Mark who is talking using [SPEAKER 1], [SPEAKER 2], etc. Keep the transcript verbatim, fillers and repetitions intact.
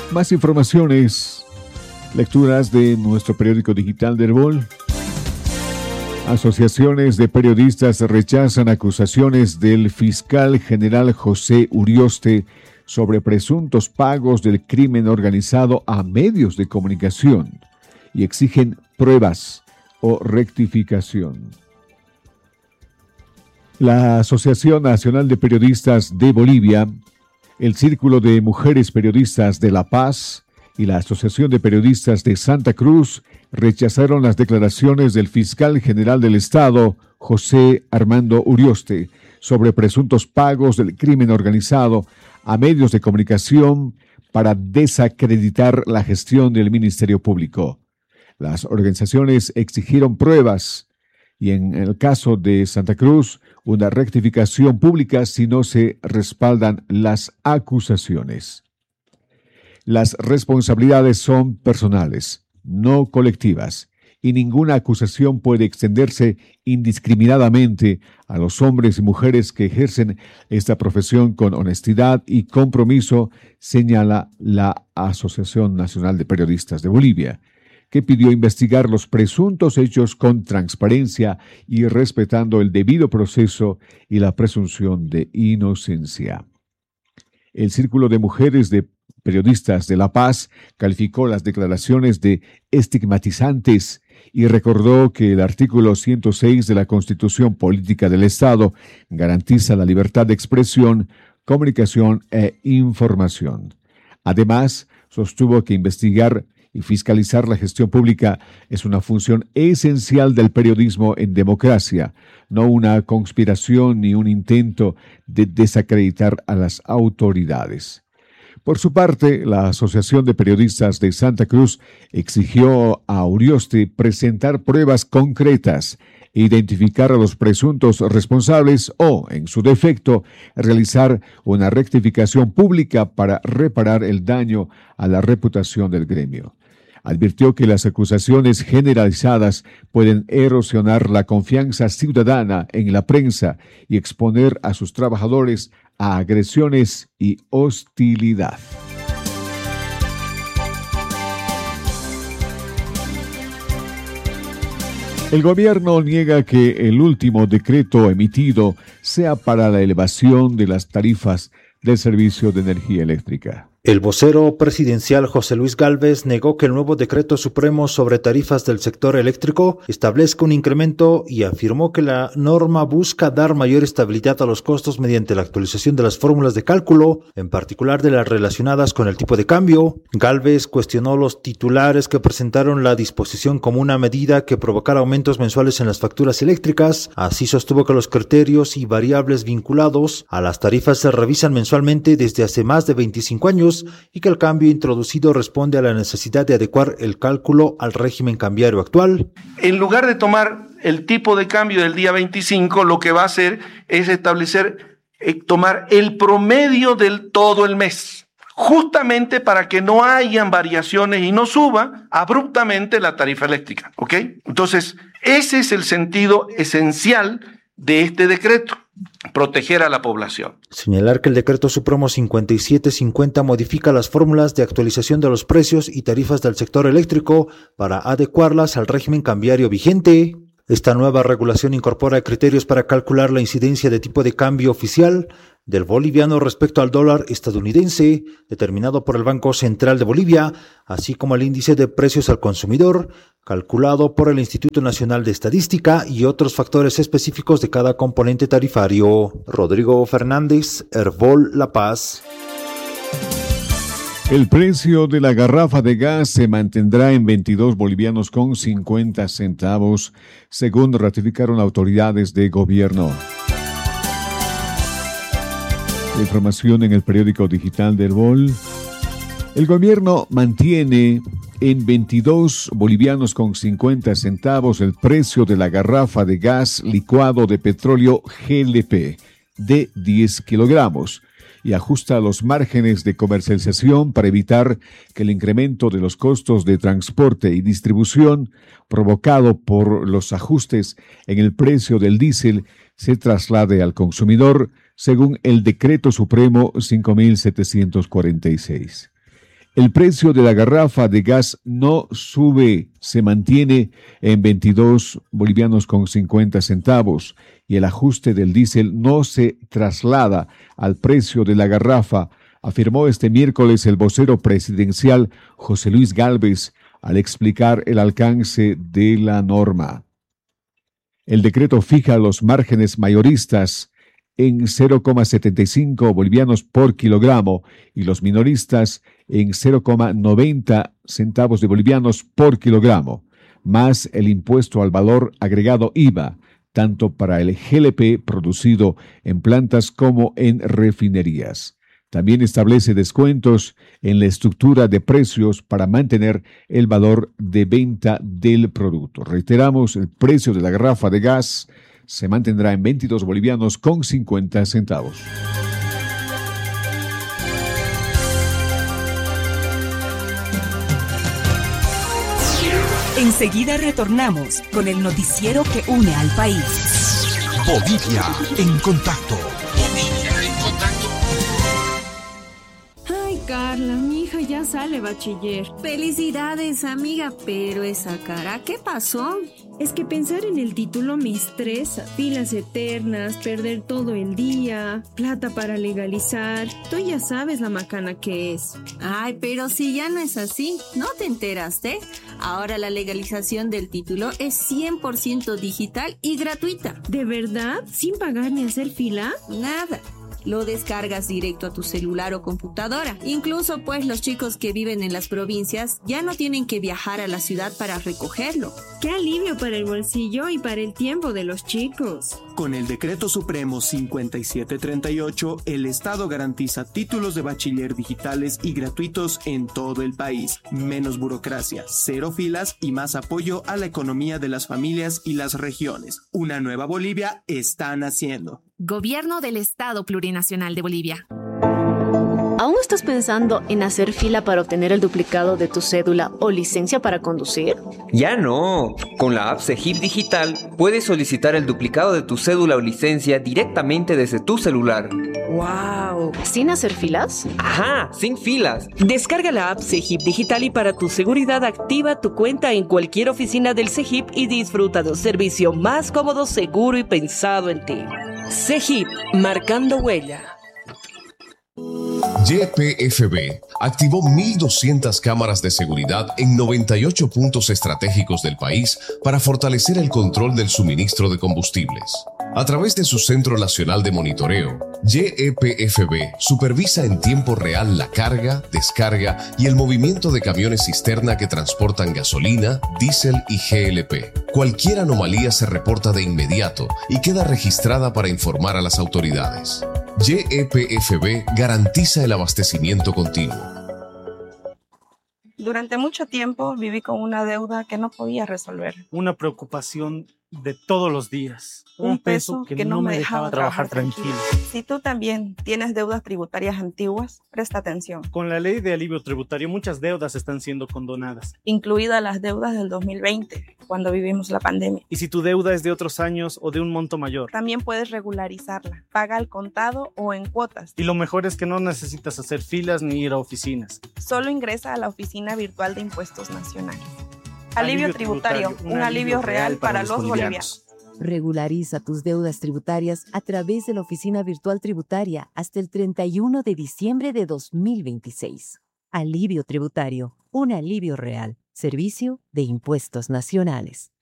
[SPEAKER 1] Más informaciones, lecturas de nuestro periódico digital de Herbol. Asociaciones de periodistas rechazan acusaciones del fiscal general José Urioste sobre presuntos pagos del crimen organizado a medios de comunicación y exigen pruebas o rectificación. La Asociación Nacional de Periodistas de Bolivia, el Círculo de Mujeres Periodistas de La Paz y la Asociación de Periodistas de Santa Cruz rechazaron las declaraciones del fiscal general del Estado, José Armando Urioste, sobre presuntos pagos del crimen organizado a medios de comunicación para desacreditar la gestión del Ministerio Público. Las organizaciones exigieron pruebas y, en el caso de Santa Cruz, una rectificación pública si no se respaldan las acusaciones. Las responsabilidades son personales, no colectivas, y ninguna acusación puede extenderse indiscriminadamente a los hombres y mujeres que ejercen esta profesión con honestidad y compromiso, señala la Asociación Nacional de Periodistas de Bolivia, que pidió investigar los presuntos hechos con transparencia y respetando el debido proceso y la presunción de inocencia. El Círculo de Mujeres de Periodistas de La Paz calificó las declaraciones de estigmatizantes y recordó que el artículo ciento seis de la Constitución Política del Estado garantiza la libertad de expresión, comunicación e información. Además, sostuvo que investigar y fiscalizar la gestión pública es una función esencial del periodismo en democracia, no una conspiración ni un intento de desacreditar a las autoridades. Por su parte, la Asociación de Periodistas de Santa Cruz exigió a Urioste presentar pruebas concretas e identificar a los presuntos responsables o, en su defecto, realizar una rectificación pública para reparar el daño a la reputación del gremio. Advirtió que las acusaciones generalizadas pueden erosionar la confianza ciudadana en la prensa y exponer a sus trabajadores a agresiones y hostilidad. El gobierno niega que el último decreto emitido sea para la elevación de las tarifas del servicio de energía eléctrica.
[SPEAKER 2] El vocero presidencial José Luis Gálvez negó que el nuevo decreto supremo sobre tarifas del sector eléctrico establezca un incremento y afirmó que la norma busca dar mayor estabilidad a los costos mediante la actualización de las fórmulas de cálculo, en particular de las relacionadas con el tipo de cambio. Gálvez cuestionó los titulares que presentaron la disposición como una medida que provocara aumentos mensuales en las facturas eléctricas. Así sostuvo que los criterios y variables vinculados a las tarifas se revisan mensualmente desde hace más de veinticinco años y que el cambio introducido responde a la necesidad de adecuar el cálculo al régimen cambiario actual.
[SPEAKER 3] En lugar de tomar el tipo de cambio del día veinticinco, lo que va a hacer es establecer, eh, tomar el promedio del todo el mes, justamente para que no hayan variaciones y no suba abruptamente la tarifa eléctrica, ¿ok? Entonces, ese es el sentido esencial de este decreto. Proteger a la población.
[SPEAKER 2] Señalar que el decreto supremo cincuenta y siete cincuenta modifica las fórmulas de actualización de los precios y tarifas del sector eléctrico para adecuarlas al régimen cambiario vigente. Esta nueva regulación incorpora criterios para calcular la incidencia de tipo de cambio oficial del boliviano respecto al dólar estadounidense, determinado por el Banco Central de Bolivia, así como el índice de precios al consumidor, calculado por el Instituto Nacional de Estadística, y otros factores específicos de cada componente tarifario. Rodrigo Fernández, Herbol, La Paz.
[SPEAKER 1] El precio de la garrafa de gas se mantendrá en veintidós bolivianos con cincuenta centavos, según ratificaron autoridades de gobierno. La información en el periódico digital de Herbol. El gobierno mantiene en veintidós bolivianos con cincuenta centavos el precio de la garrafa de gas licuado de petróleo G L P de diez kilogramos y ajusta los márgenes de comercialización para evitar que el incremento de los costos de transporte y distribución provocado por los ajustes en el precio del diésel se traslade al consumidor, según el Decreto Supremo cinco mil setecientos cuarenta y seis. El precio de la garrafa de gas no sube, se mantiene en veintidós bolivianos con cincuenta centavos y el ajuste del diésel no se traslada al precio de la garrafa, afirmó este miércoles el vocero presidencial José Luis Gálvez al explicar el alcance de la norma. El decreto fija los márgenes mayoristas en cero coma setenta y cinco bolivianos por kilogramo y los minoristas en cero coma noventa centavos de bolivianos por kilogramo, más el impuesto al valor agregado I V A, tanto para el G L P producido en plantas como en refinerías. También establece descuentos en la estructura de precios para mantener el valor de venta del producto. Reiteramos, el precio de la garrafa de gas se mantendrá en veintidós bolivianos con cincuenta centavos.
[SPEAKER 4] Enseguida retornamos con el noticiero que une al país.
[SPEAKER 5] Bolivia en contacto. Bolivia en contacto.
[SPEAKER 6] Ay, Carla, mi hija ya sale bachiller.
[SPEAKER 7] Felicidades, amiga, pero esa cara, ¿qué pasó?
[SPEAKER 6] Es que pensar en el título me estresa. Filas eternas, perder todo el día, plata para legalizar. Tú ya sabes la macana que es.
[SPEAKER 7] Ay, pero si ya no es así, ¿no te enteraste? Ahora la legalización del título es cien por ciento digital y gratuita.
[SPEAKER 6] ¿De verdad? ¿Sin pagar ni hacer fila?
[SPEAKER 7] Nada. Lo descargas directo a tu celular o computadora. Incluso pues los chicos que viven en las provincias ya no tienen que viajar a la ciudad para recogerlo.
[SPEAKER 6] ¡Qué alivio para el bolsillo y para el tiempo de los chicos!
[SPEAKER 8] Con el Decreto Supremo cincuenta y siete treinta y ocho, el Estado garantiza títulos de bachiller digitales y gratuitos en todo el país. Menos burocracia, cero filas y más apoyo a la economía de las familias y las regiones. Una nueva Bolivia está naciendo.
[SPEAKER 9] Gobierno del Estado Plurinacional de Bolivia.
[SPEAKER 10] ¿Aún estás pensando en hacer fila para obtener el duplicado de tu cédula o licencia para conducir?
[SPEAKER 11] Ya no. Con la app Cegip Digital puedes solicitar el duplicado de tu cédula o licencia directamente desde tu celular.
[SPEAKER 10] ¡Wow! ¿Sin hacer filas?
[SPEAKER 11] ¡Ajá! ¡Sin filas!
[SPEAKER 12] Descarga la app Cegip Digital y para tu seguridad activa tu cuenta en cualquier oficina del Cegip y disfruta de un servicio más cómodo, seguro y pensado en ti. Cegip, marcando huella.
[SPEAKER 5] Y P F B activó mil doscientas cámaras de seguridad en noventa y ocho puntos estratégicos del país para fortalecer el control del suministro de combustibles. A través de su Centro Nacional de Monitoreo, Y P F B supervisa en tiempo real la carga, descarga y el movimiento de camiones cisterna que transportan gasolina, diésel y G L P. Cualquier anomalía se reporta de inmediato y queda registrada para informar a las autoridades. Y P F B garantiza el abastecimiento continuo.
[SPEAKER 13] Durante mucho tiempo viví con una deuda que no podía resolver.
[SPEAKER 14] Una preocupación de todos los días.
[SPEAKER 13] Un, un peso que, que no me dejaba trabajar tranquilo. Si tú también tienes deudas tributarias antiguas, presta atención.
[SPEAKER 14] Con la ley de alivio tributario muchas deudas están siendo condonadas.
[SPEAKER 13] Incluidas las deudas del dos mil veinte, cuando vivimos la pandemia.
[SPEAKER 14] Y si tu deuda es de otros años o de un monto mayor,
[SPEAKER 13] también puedes regularizarla. Paga al contado o en cuotas.
[SPEAKER 14] Y lo mejor es que no necesitas hacer filas ni ir a oficinas.
[SPEAKER 13] Solo ingresa a la Oficina Virtual de Impuestos Nacionales. Alivio, alivio tributario, tributario, un alivio real para, para los bolivianos. bolivianos.
[SPEAKER 15] Regulariza tus deudas tributarias a través de la Oficina Virtual Tributaria hasta el treinta y uno de diciembre de dos mil veintiséis. Alivio tributario, un alivio real. Servicio de Impuestos Nacionales.